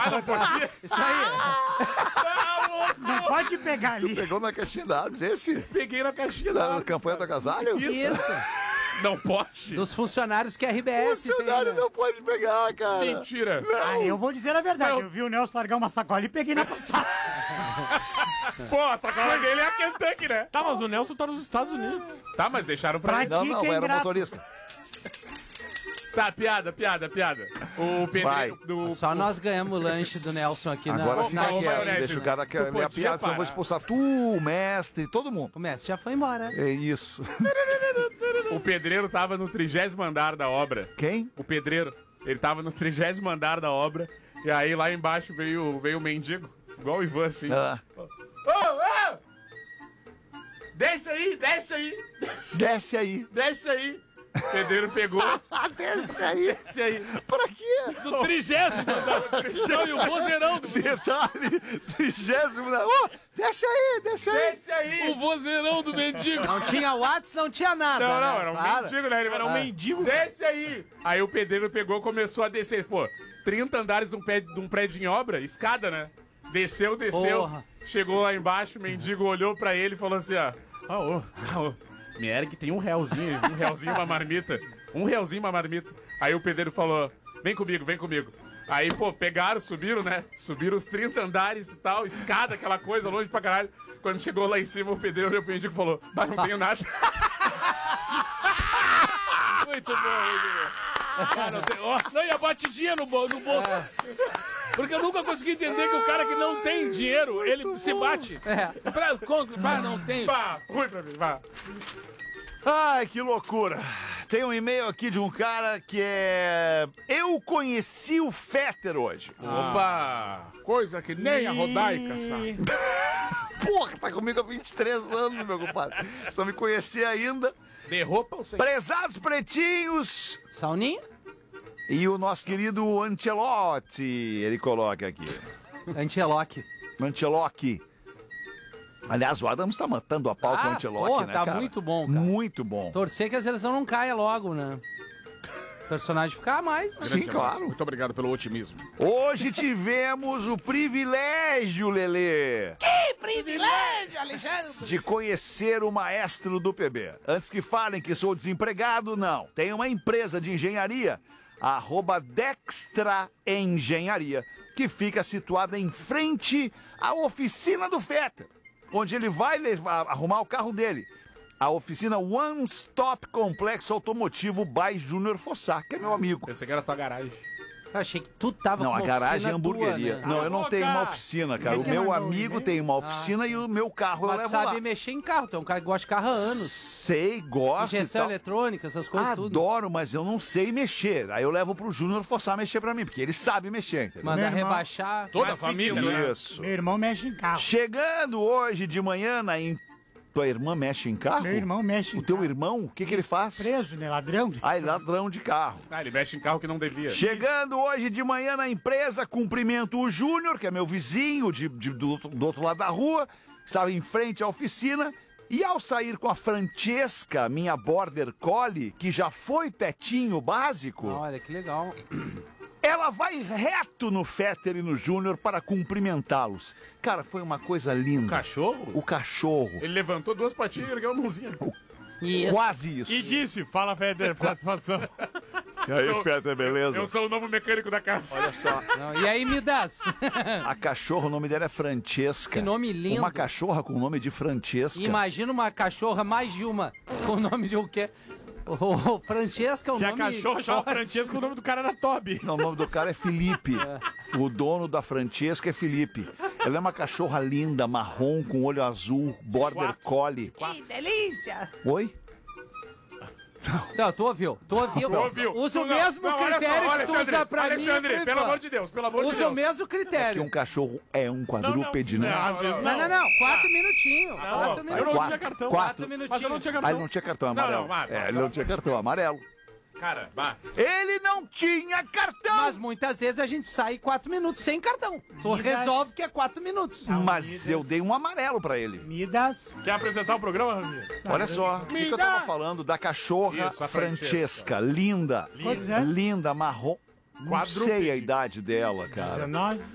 não podia. Isso aí. Não pode pegar ali. Pegou na caixinha da árvore, esse? Peguei na caixinha Da campanha do agasalho? Isso. Não pode. Dos funcionários que a RBS Funcionário tem, né? não pode pegar, cara. Mentira. Ah, eu vou dizer a verdade. Não. Eu vi o Nelson largar uma sacola e peguei na passada. Pô, a sacola dele é a Kentucky, né? Tá, mas o Nelson tá nos Estados Unidos. Tá, mas deixaram pra ele. Não, Pratica era o ingrato. motorista. Tá, piada. O Vai. pedreiro do... Só nós ganhamos o lanche do Nelson aqui Agora na... fica na- quieto, maionese, deixa o né? cara que Tu a minha podia piada, senão eu vou parar. expulsar tu, o mestre, todo mundo. O mestre já foi embora. É isso. O pedreiro tava no 30º andar da obra. Quem? O pedreiro. Ele tava no 30º andar da obra. E aí lá embaixo veio o mendigo. Igual o Ivan, assim. Ah, Ô! Desce aí! desce aí. Desce aí! O pedreiro pegou. Desce aí. Desce aí! Pra quê? Do 30º andar. Não, e o vozeirão do... Detalhe, 30º. Ô, desce aí, desce aí. Desce aí! O vozeirão do mendigo. Não tinha WhatsApp, não tinha nada. Não, né? era um Para. mendigo, né? Ele Era um mendigo. Desce aí! Aí o pedreiro pegou e começou a descer. Pô, 30 andares de um prédio em obra, escada, né? Desceu. Porra. Chegou lá embaixo, o mendigo olhou pra ele e falou assim, ó. Me era que tem um realzinho, uma marmita. Uma marmita. Aí o pedreiro falou, vem comigo. Aí, pô, pegaram, subiram, né? Subiram os 30 andares e tal, escada, aquela coisa, longe pra caralho. Quando chegou lá em cima, o pedreiro olhou pro mendigo e falou, mas não tenho nada. Muito bom. Ah, não, tem... não, e a batidinha no bolso. Porque eu nunca consegui entender que o cara que não tem dinheiro, ele se bate. Não tem. Pá, ruim pra mim, vá. Ai, que loucura. Tem um e-mail aqui de um cara que é... Eu conheci o Fetter hoje. Opa! Coisa que nem a Rodaica, sabe? Porra, tá comigo há 23 anos, meu compadre. Você não me conhecia ainda. De roupa ou sem? Prezados pretinhos. Sauninha? E o nosso querido Ancelotti, ele coloca aqui. Anteloque. Ancelotti. Aliás, o Adams tá matando a pau com o Ancelotti, porra, né, tá cara? muito bom, cara. Muito bom. Torcer que a seleção não caia logo, né? O personagem ficar mais, né? Sim, Grande abraço. claro. Muito obrigado pelo otimismo. Hoje tivemos o privilégio, Lelê, Que privilégio, Alexandre! de conhecer o maestro do PB. Antes que falem que sou desempregado, não. Tem uma empresa de engenharia, @Dextra Engenharia, que fica situada em frente à oficina do Fetter, onde ele vai arrumar o carro dele. A oficina One Stop Complexo Automotivo by Júnior Fossá, que é meu amigo. Pensei que era tua garagem. Eu achei que tu tava Não, com a uma garagem é oficina hamburgueria. tua, né? Não, eu não tenho uma oficina, cara. O Quem que meu mandou o amigo e-mail? tem uma oficina e o meu carro eu Mas tu levo sabe lá. mexer em carro, tu é um cara que gosta de carro há anos. Sei, gosto e Injeção tal. eletrônica, essas coisas tudo. Adoro, mas eu não sei mexer. Aí eu levo pro Júnior Fossá mexer pra mim, porque ele sabe mexer, entendeu? Mandar Meu irmão. rebaixar. Toda a Mas família, sim, né? Isso. Meu irmão mexe em carro. Chegando hoje de manhã Tua irmã mexe em carro? Meu irmão mexe em O teu carro. irmão? O que ele faz? Preso, né? Ladrão. Ah, ele é ladrão de carro. Ah, ele mexe em carro que não devia. Chegando hoje de manhã na empresa, cumprimento o Júnior, que é meu vizinho do outro lado da rua, estava em frente à oficina, e ao sair com a Francesca, minha Border Collie, que já foi petinho básico, Olha, que legal. ela vai reto no Fetter e no Júnior para cumprimentá-los. Cara, foi uma coisa linda. Cachorro? O cachorro. Ele levantou duas patinhas e ergueu a mãozinha. E Quase isso. E disse, fala, Feder, satisfação. E aí, sou- Fetter, beleza? Eu sou o novo mecânico da casa. Olha só. Não, e aí, Midas? A cachorra, o nome dela é Francesca. Que nome lindo. Uma cachorra com o nome de Francesca. Imagina uma cachorra, mais de uma, com o nome de o quê? O Francesca é o Se a nome... cachorra chama Francesco, o nome do cara era Toby. Não, o nome do cara é Felipe. O dono da Francesca é Felipe. Ela é uma cachorra linda, marrom, com olho azul, border collie. Que delícia! Oi? Não, tu ouviu. Usa o mesmo critério que tu usa pra mim. Alexandre, e pro pelo Ivan. amor de Deus, pelo amor de Usa Deus. o mesmo Que critério. um cachorro é um quadrúpede, né? Às vezes Não. 4 minutinhos. Não, 4 eu minutinhos. não tinha cartão. 4 minutinhos. Mas eu não tinha Ah, cartão. ele não tinha cartão amarelo. Não, vai, ele não tinha cartão amarelo. Cara, vá. Ele não tinha cartão! Mas muitas vezes a gente sai 4 minutos sem cartão. Tu resolve que é 4 minutos. Mas eu dei um amarelo pra ele. Midas. Quer apresentar o programa, Ramiro? Olha só, o que eu tava falando da cachorra Isso, a Francesca, linda. Quantos anos? Linda, marrom. Não sei a Quadrúpede. idade dela, cara. 19.